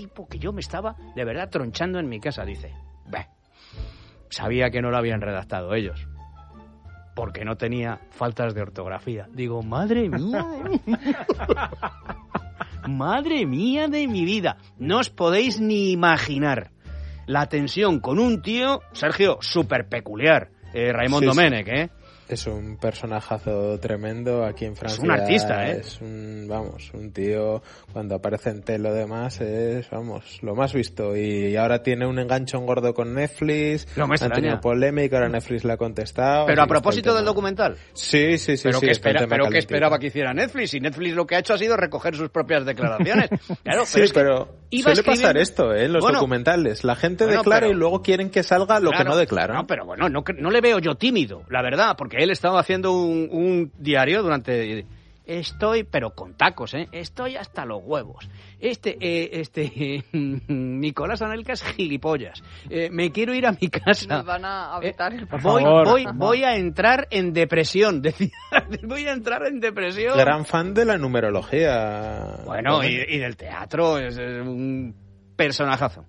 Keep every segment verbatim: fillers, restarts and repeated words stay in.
tipo que yo me estaba de verdad tronchando en mi casa. Dice, bah, sabía que no lo habían redactado ellos, porque no tenía faltas de ortografía. Digo, madre mía de mi... madre mía de mi vida. No os podéis ni imaginar la tensión con un tío, Sergio, súper peculiar, eh, Raimon sí, Domenech, ¿eh? Es un personajazo tremendo aquí en Francia. Es un artista, ¿eh? Es un, vamos, un tío, cuando aparece en tele lo demás, es, vamos, lo más visto. Y ahora tiene un enganchón gordo con Netflix. Lo me extraña. Ha tenido polémica, ahora Netflix le ha contestado. Pero a propósito del documental. Sí, sí, sí. Pero, sí, que, espera, pero que esperaba que hiciera Netflix. Y Netflix lo que ha hecho ha sido recoger sus propias declaraciones. Claro, sí, pero, pero suele escribiendo... pasar esto, ¿eh? En los bueno, documentales. La gente bueno, declara pero... y luego quieren que salga lo claro, que no declara. No, pero bueno, no, no le veo yo tímido, la verdad, porque él estaba haciendo un, un diario durante... Estoy, pero con tacos, ¿eh? Estoy hasta los huevos. Este, eh, este, eh, Nicolás Anelka es gilipollas. Eh, me quiero ir a mi casa. Me van a vetar el... Por voy, favor. Voy, voy a entrar en depresión, decía. Voy a entrar en depresión. Gran fan de la numerología. Bueno, y, y del teatro. Es, es un personajazo.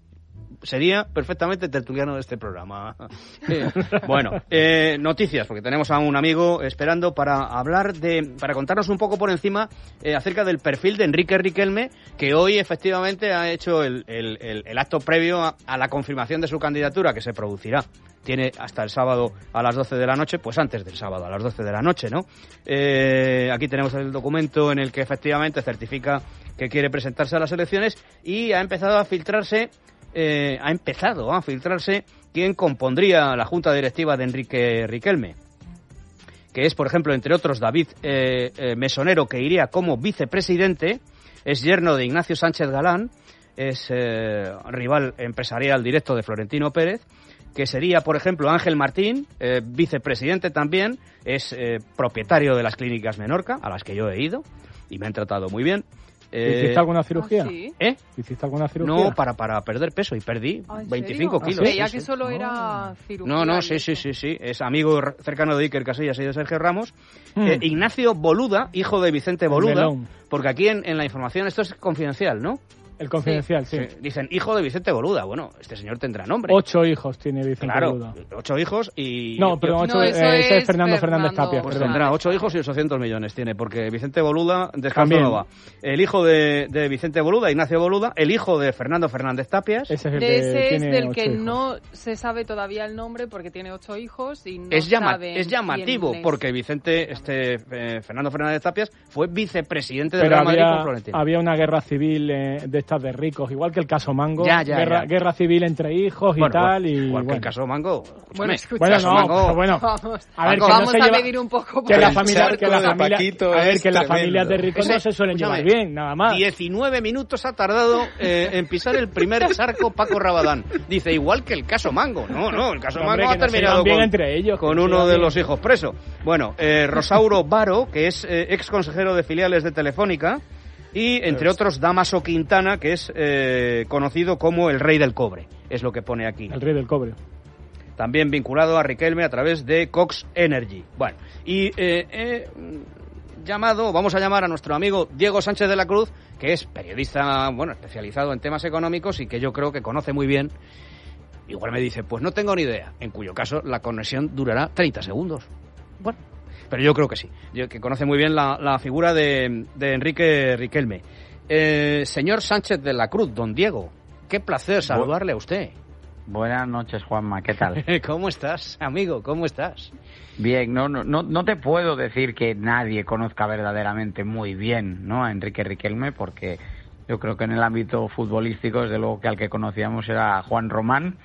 Sería perfectamente tertuliano de este programa. Eh, bueno, eh, noticias, porque tenemos a un amigo esperando para hablar de, para contarnos un poco por encima eh, acerca del perfil de Enrique Riquelme, que hoy efectivamente ha hecho el, el, el, el acto previo a, a la confirmación de su candidatura, que se producirá. Tiene hasta el sábado a las doce de la noche, pues antes del sábado a las doce de la noche, ¿no? Eh, aquí tenemos el documento en el que efectivamente certifica que quiere presentarse a las elecciones y ha empezado a filtrarse Eh, ha empezado a filtrarse quién compondría la junta directiva de Enrique Riquelme, que es, por ejemplo, entre otros, David eh, eh, Mesonero, que iría como vicepresidente, es yerno de Ignacio Sánchez Galán, es eh, rival empresarial directo de Florentino Pérez, que sería, por ejemplo, Ángel Martín, eh, vicepresidente también, es eh, propietario de las clínicas Menorca, a las que yo he ido, y me han tratado muy bien. ¿Hiciste alguna cirugía? ¿Ah, sí? ¿Eh? ¿Hiciste alguna cirugía? No, para, para perder peso y perdí ¿Ah, veinticinco serio? kilos. Creía sí, que sí. solo era cirugía. No, no, sí, sí, sí, sí. Es amigo cercano de Iker Casillas y de Sergio Ramos. Hmm. Eh, Ignacio Boluda, hijo de Vicente Boluda, porque aquí en, en la información esto es confidencial, ¿no? El confidencial, sí. sí. sí. Dicen, hijo de Vicente Boluda. Bueno, este señor tendrá nombre. Ocho hijos tiene Vicente claro, Boluda. Ocho hijos y... No, pero ocho, no, eh, ese es, es Fernando Fernando Fernández Tapia. Pues perdón. tendrá ocho hijos y ochocientos millones tiene, porque Vicente Boluda descanso no va. El hijo de, de Vicente Boluda, Ignacio Boluda, el hijo de Fernando Fernández Tapias. Ese es el de que ese es tiene del ocho que hijos. no se sabe todavía el nombre porque tiene ocho hijos y no es, llama, saben es llamativo quién es. porque Vicente, este eh, Fernando Fernández Tapias fue vicepresidente del Pero Real Madrid había, con Florentino. había una guerra civil eh, de estas de ricos, igual que el caso Mango. Ya, ya, guerra, ya. guerra civil entre hijos bueno, y tal. Bueno, y, igual bueno. que el caso Mango. Bueno, Escúchame, Bueno, caso no, Mango, pero bueno. Vamos, a ver, Mango, que no vamos se a lleva, medir un poco que por la el familia, que la de familia, Paquito a ver, es que la tremendo. familia de ricos no se suelen Escúchame, llevar bien, nada más. diecinueve minutos ha tardado eh, en pisar el primer charco Paco Rabadán. Dice, igual que el caso Mango. No, no, el caso Pero, Mango hombre, ha que no se terminado llevan bien con, entre ellos, con que se uno llevan de bien. los hijos preso. Bueno, eh, Rosauro Baro, que es eh, ex consejero de filiales de Telefónica, y entre otros Damaso Quintana, que es eh, conocido como el rey del cobre, es lo que pone aquí. El rey del cobre. También vinculado a Riquelme a través de Cox Energy. Bueno, y eh, he llamado, vamos a llamar a nuestro amigo Diego Sánchez de la Cruz, que es periodista, bueno, especializado en temas económicos y que yo creo que conoce muy bien. Igual me dice, pues no tengo ni idea, en cuyo caso la conexión durará treinta segundos. Bueno, pero yo creo que sí, yo, que conoce muy bien la, la figura de, de Enrique Riquelme. Eh, señor Sánchez de la Cruz, don Diego, qué placer saludarle a usted. Buenas noches, Juanma, ¿qué tal? ¿Cómo estás, amigo? ¿Cómo estás? Bien, no, no, no, no te puedo decir que nadie conozca verdaderamente muy bien, ¿no?, a Enrique Riquelme, porque yo creo que en el ámbito futbolístico, desde luego que al que conocíamos era Juan Román,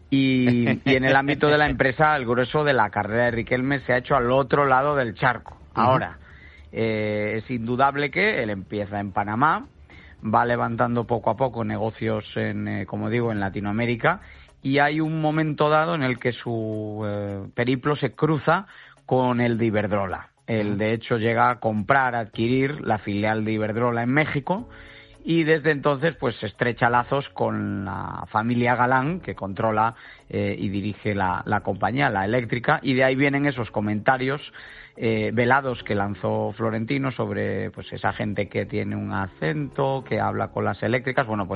y, y en el ámbito de la empresa, el grueso de la carrera de Riquelme se ha hecho al otro lado del charco. Ahora, eh, es indudable que él empieza en Panamá, va levantando poco a poco negocios, en, eh, como digo, en Latinoamérica, y hay un momento dado en el que su eh, periplo se cruza con el de Iberdrola. Él, de hecho, llega a comprar, a adquirir la filial de Iberdrola en México, y desde entonces pues estrecha lazos con la familia Galán, que controla eh, y dirige la, la compañía, la eléctrica, y de ahí vienen esos comentarios eh, velados que lanzó Florentino sobre pues esa gente que tiene un acento, que habla con las eléctricas. Bueno, pues